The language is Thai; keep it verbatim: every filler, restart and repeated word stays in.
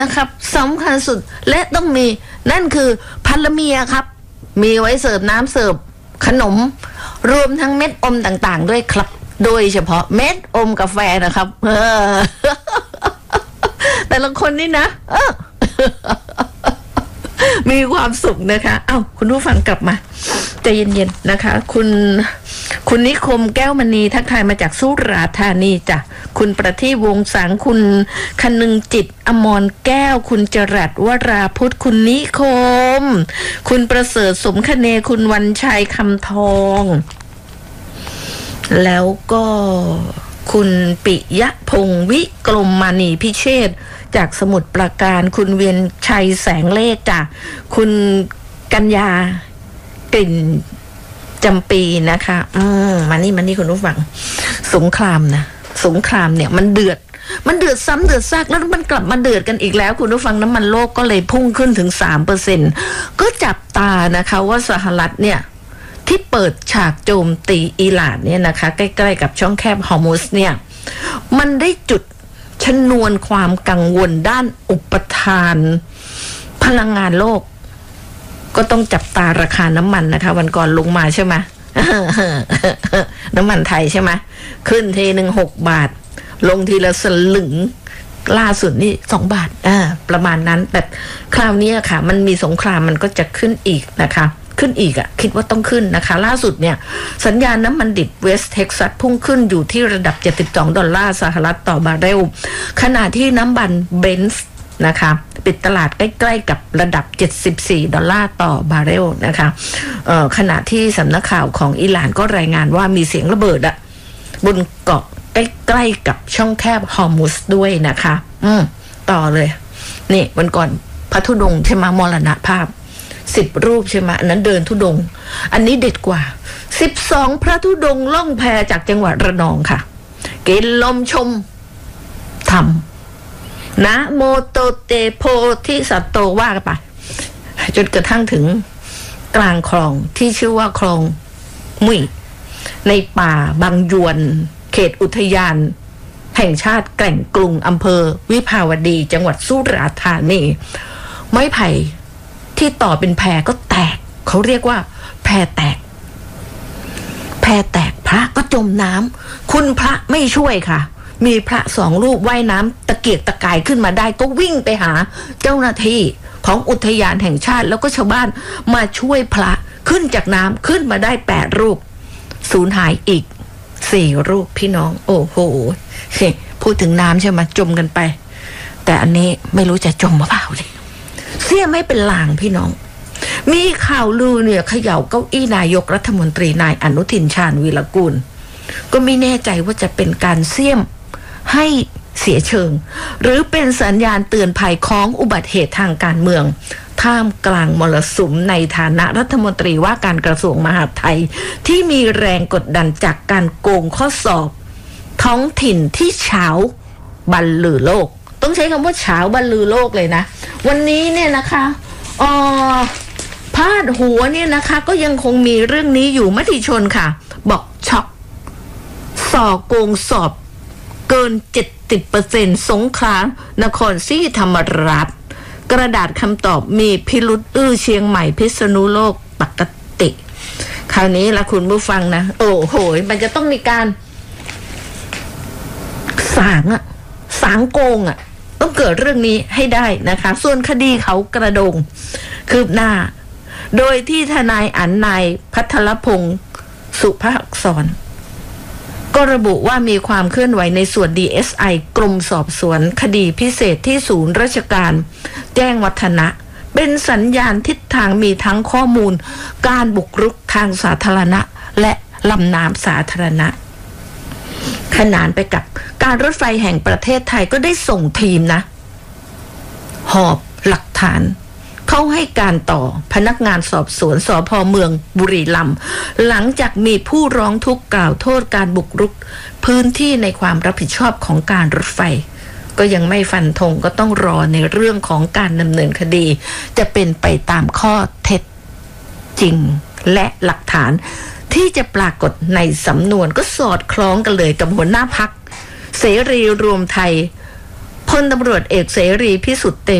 นะครับสำคัญสุดและต้องมีนั่นคือพัลเมียครับมีไว้เสิร์ฟน้ำเสิร์ฟขนมรวมทั้งเม็ดอมต่างๆด้วยครับโดยเฉพาะเม็ดอมกาแฟนะครับเออแต่ละคนนี่นะเออมีความสุขนะคะเอ้าคุณผู้ฟังกลับมาใจเย็นๆนะคะคุณคุณนิคมแก้วมณีทักทายมาจากสุราษฎร์ธานีจ้ะคุณประทีปวงศ์สังคุณคนึงจิตอมรแก้วคุณจรัสวราพุทธคุณนิคมคุณประเสริฐสมคเนคุณวันชัยคำทองแล้วก็คุณปิยะพงศ์วิกรมมณีพิเชษจากสมุทรปราการคุณเวียนชัยแสงเลขจ้ะคุณกัญญากลิ่นจำปีนะคะอืมมานี่มานี่คุณผู้ฟังสงครามนะสงครามเนี่ยมันเดือดมันเดือดซ้ำเดือดซากแล้วมันกลับมาเดือดกันอีกแล้วคุณผู้ฟังน้ำมันโลกก็เลยพุ่งขึ้นถึง สามเปอร์เซ็นต์ ก็จับตานะคะว่าสหรัฐเนี่ยที่เปิดฉากโจมตีอิหร่านเนี่ยนะคะใกล้ๆกับช่องแคบฮอร์มุซเนี่ยมันได้จุดชนวนความกังวลด้านอุปทานพลังงานโลกก็ต้องจับตาราคาน้ำมันนะคะวันก่อนลงมาใช่ไหม น้ำมันไทยใช่ไหมขึ้นทีหนึ่งหกบาทลงทีละสลึงล่าสุดนี่สองบาทอ่าประมาณนั้นแต่คราวนี้ค่ะมันมีสงครามมันก็จะขึ้นอีกนะคะขึ้นอีกอะคิดว่าต้องขึ้นนะคะล่าสุดเนี่ยสัญญาณน้ำมันดิบเวสต์เท็กซัสพุ่งขึ้นอยู่ที่ระดับเจ็ดสิบสองดอลลาร์สหรัฐต่อบาร์เรลขณะที่น้ำมันเบนซ์นะคะปิดตลาดใกล้ๆกับระดับเจ็ดสิบสี่ดอลลาร์ต่อบาร์เรลนะคะเอ่อขณะที่สำนักข่าวของอิหร่านก็รายงานว่ามีเสียงระเบิดอะบนเกาะใกล้ๆกับช่องแคบฮอร์มุซด้วยนะคะอืมต่อเลยนี่วันก่อนพระธุดงค์ใช่ไหมมรณภาพสิบรูปใช่ไหมอันนั้นเดินธุดงค์อันนี้เด็ดกว่าสิบสองพระธุดงค์ล่องแพจากจังหวัดระนองค่ะกินลมชมธรรมนะโมโตเตโพธิสัตโตว่ากันไปจนกระทั่งถึงกลางคลองที่ชื่อว่าคลองมุยในป่าบางยวนเขตอุทยานแห่งชาติแก่งกรุงอำเภอวิภาวดีจังหวัดสุราษฎร์ธานีไม้ไผ่ที่ต่อเป็นแพก็แตกเขาเรียกว่าแพแตกแพแตกพระก็จมน้ำคุณพระไม่ช่วยค่ะมีพระสองรูปว่ายน้ำตะเกียกตะกายขึ้นมาได้ก็วิ่งไปหาเจ้าหน้าที่ของอุทยานแห่งชาติแล้วก็ชาวบ้านมาช่วยพระขึ้นจากน้ำขึ้นมาได้แปดรูปสูญหายอีกสี่รูปพี่น้องโอ้โหพูดถึงน้ำใช่ไหมจมกันไปแต่อันนี้ไม่รู้จะจมหรือเปล่าเลยเสี้ยไม่เป็นลางพี่น้องมีข่าวลือเนี่ยเขย่าเก้าอี้นายกรัฐมนตรีนายอนุทินชาญวีรกูลก็ไม่แน่ใจว่าจะเป็นการเสี่ยมให้เสียเชิงหรือเป็นสัญญาณเตือนภัยของอุบัติเหตุทางการเมืองท่ามกลางมรสุมในฐานะรัฐมนตรีว่าการกระทรวงมหาดไทยที่มีแรงกดดันจากการโกงข้อสอบท้องถิ่นที่เฉาบันลือโลกต้องใช้คำว่าเฉาบันลือโลกเลยนะวันนี้เนี่ยนะคะเอ่อพาดหัวเนี่ยนะคะก็ยังคงมีเรื่องนี้อยู่มติชนค่ะบอกช็อกสอโกงสอบเกิน เจ็ดสิบเปอร์เซ็นต์ สงขลานครศรีธรรมราชกระดาษคำตอบมีพิรุษอื้อเชียงใหม่พิษณุโลกปกติคราวนี้ละคุณผู้ฟังนะโอ้โหมันจะต้องมีการสางอะสางโกงอะต้องเกิดเรื่องนี้ให้ได้นะคะส่วนคดีเขากระโดงคืบหน้าโดยที่ทนายอันนายพัทรพงศ์สุภอักษรก็ระบุว่ามีความเคลื่อนไหวในส่วน ดี เอส ไอ กรมสอบสวนคดีพิเศษที่ศูนย์ราชการแจ้งวัฒนะเป็นสัญญาณทิศทางมีทั้งข้อมูลการบุกรุกทางสาธารณะและลำน้ำสาธารณะขนานไปกับการรถไฟแห่งประเทศไทยก็ได้ส่งทีมนะหอบหลักฐานเข้าให้การต่อพนักงานสอบสวนสภ.เมืองบุรีรัมย์หลังจากมีผู้ร้องทุกข์กล่าวโทษการบุกรุกพื้นที่ในความรับผิดชอบของการรถไฟก็ยังไม่ฟันธงก็ต้องรอในเรื่องของการดำเนินคดีจะเป็นไปตามข้อเท็จจริงและหลักฐานที่จะปรากฏในสำนวนก็สอดคล้องกันเลยกับหัวหน้าพรรคเสรีรวมไทยพพลตำรวจเอกเสรีพิสุทธิ์เต